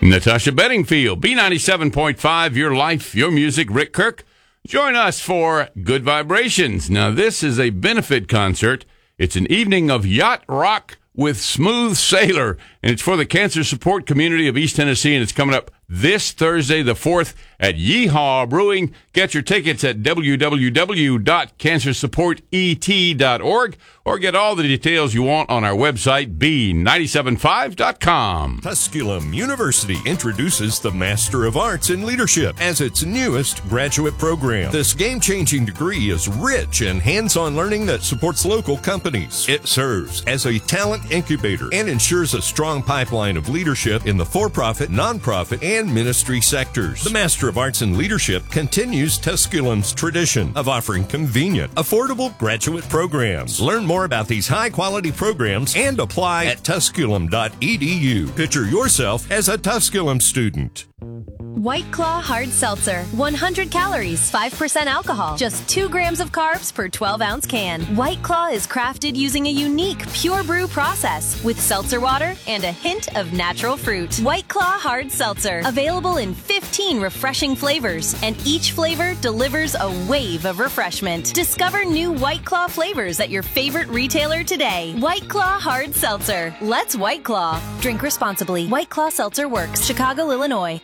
Natasha Bedingfield, B97.5, Your Life, Your Music, Rick Kirk. Join us for Good Vibrations. Now, this is a benefit concert. It's an evening of yacht rock with Smooth Sailor, and it's for the cancer support community of East Tennessee, and it's coming up this Thursday, the 4th, at Yeehaw Brewing. Get your tickets at www.cancersupportet.org or get all the details you want on our website, b975.com. Tusculum University introduces the Master of Arts in Leadership as its newest graduate program. This game-changing degree is rich in hands-on learning that supports local companies. It serves as a talent incubator and ensures a strong pipeline of leadership in the for-profit, nonprofit, and ministry sectors. The Master of Arts in Leadership continues Tusculum's tradition of offering convenient, affordable graduate programs. Learn more about these high-quality programs and apply at tusculum.edu. Picture yourself as a Tusculum student. White Claw Hard Seltzer. 100 calories, 5% alcohol, just 2 grams of carbs per 12-ounce can. White Claw is crafted using a unique pure brew process with seltzer water and a hint of natural fruit. White Claw Hard Seltzer. Available in 15 refreshing flavors, and each flavor delivers a wave of refreshment. Discover new White Claw flavors at your favorite retailer today. White Claw Hard Seltzer. Let's White Claw. Drink responsibly. White Claw Seltzer Works. Chicago, Illinois.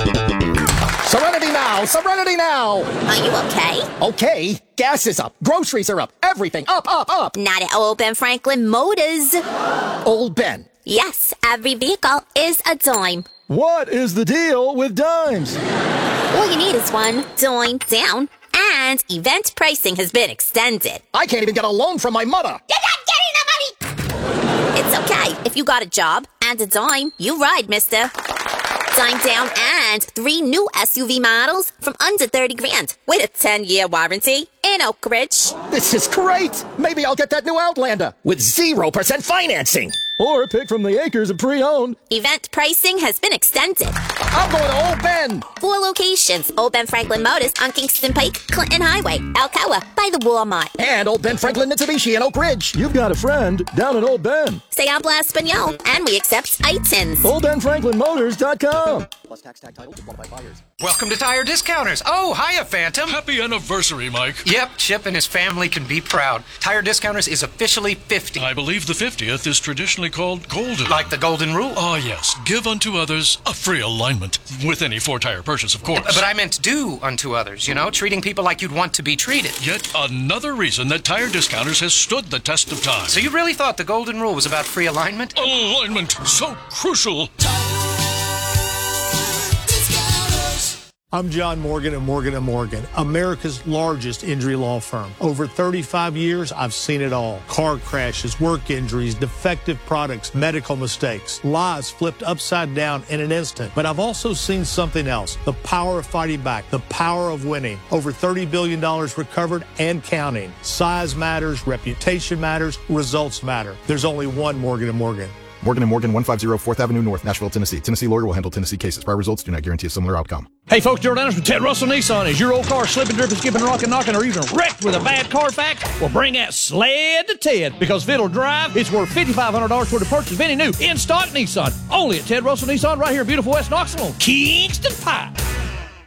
Serenity now! Serenity now! Are you okay? Okay. Gas is up. Groceries are up. Everything up, up, up. Not at Old Ben Franklin Motors. Old Ben. Yes, every vehicle is a dime. What is the deal with dimes? All you need is one dime down, and event pricing has been extended. I can't even get a loan from my mother. You're not getting the money! It's okay. If you got a job and a dime, you ride, mister. Dime down and 3 new SUV models from under 30 grand with a 10-year warranty in Oak Ridge. This is great. Maybe I'll get that new Outlander with 0% financing. Or pick from the acres of pre-owned. Event pricing has been extended. I'm going to Old Ben. 4 locations. Old Ben Franklin Motors on Kingston Pike, Clinton Highway, Alcoa, by the Walmart. And Old Ben Franklin Mitsubishi in Oak Ridge. You've got a friend down in Old Ben. Say habla Espanol, and we accept ITINs. OldBenFranklinMotors.com. Plus tax tag title to qualified buyers. Welcome to Tire Discounters. Oh, hiya, Phantom. Happy anniversary, Mike. Yep, Chip and his family can be proud. Tire Discounters is officially 50. I believe the 50th is traditionally called golden. Like the golden rule? Ah, yes. Give unto others a free alignment. With any 4-tire purchase, of course. But I meant do unto others, you know, treating people like you'd want to be treated. Yet another reason that Tire Discounters has stood the test of time. So you really thought the golden rule was about free alignment? Alignment, so crucial. I'm John Morgan at Morgan & Morgan, America's largest injury law firm. Over 35 years, I've seen it all. Car crashes, work injuries, defective products, medical mistakes, lives flipped upside down in an instant. But I've also seen something else, the power of fighting back, the power of winning. Over $30 billion recovered and counting. Size matters, reputation matters, results matter. There's only one Morgan & Morgan. Morgan & Morgan, 150 4th Avenue North, Nashville, Tennessee. Tennessee lawyer will handle Tennessee cases. Prior results do not guarantee a similar outcome. Hey folks, Gerald Anderson from Ted Russell Nissan. Is your old car slipping, dripping, skipping, rocking, knocking, or even wrecked with a bad Carfax? Well, bring that sled to Ted, because if it'll drive, it's worth $5,500 worth of purchase of any new in-stock Nissan. Only at Ted Russell Nissan right here in beautiful West Knoxville on Kingston Pike.